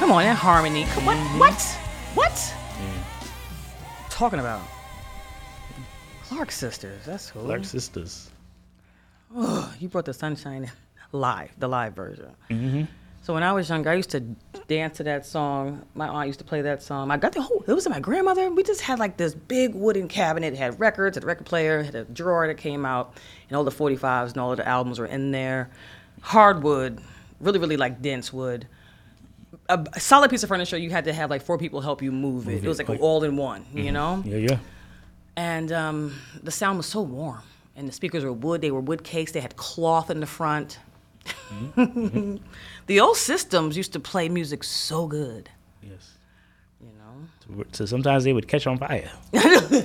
Come on, that harmony. What? Talking about Clark Sisters. That's cool. Clark Sisters. Oh, you brought the sunshine live, the live version. Mm-hmm. So when I was younger, I used to dance to that song. My aunt used to play that song. I got it was my grandmother. We just had like this big wooden cabinet. It had records, had a record player, had a drawer that came out, and all the 45s and all of the albums were in there. Hardwood, really, really like dense wood. A solid piece of furniture, you had to have like 4 people help you move it. It was like all in one, you know? Yeah. And the sound was so warm. And the speakers were wood. They were wood case. They had cloth in the front. Mm-hmm. The old systems used to play music so good. Yes. You know? So sometimes they would catch on fire. Who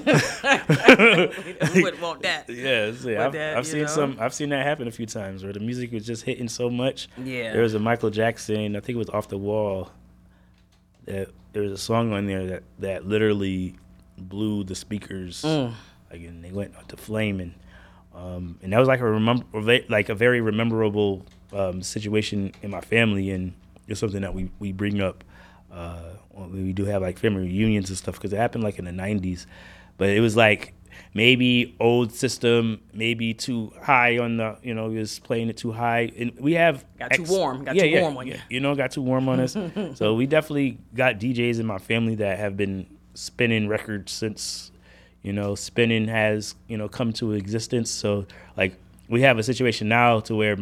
wouldn't want that? Yeah, I've seen that happen a few times where the music was just hitting so much. Yeah. There was a Michael Jackson, I think it was Off the Wall. There was a song on there that literally blew the speakers. And they went to flaming. And that was like a very rememberable situation in my family, and it's something that we bring up when we do have like family reunions and stuff, because it happened like in the 90s. But it was like maybe old system, maybe too high on the, he was playing it too high, and we have got too warm on you. Got too warm on us. So we definitely got DJs in my family that have been spinning records since spinning has, come to existence. So like we have a situation now to where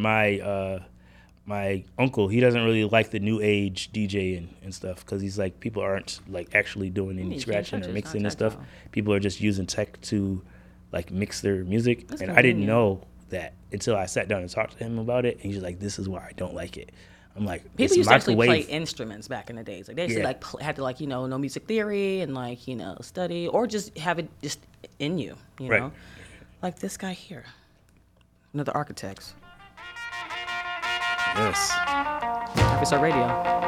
my uncle, he doesn't really like the new age DJing and stuff, because he's like, people aren't like actually doing any scratching or mixing and stuff. People are just using tech to like mix their music. That's and convenient. I didn't know that until I sat down and talked to him about it. And he's like, this is why I don't like it. I'm like, people it's used to actually microwave. play instruments back in the days. Like they actually had to know music theory and study, or just have it just in you, Right. know. Like this guy here, one of the architects. Yes. Episode Radio.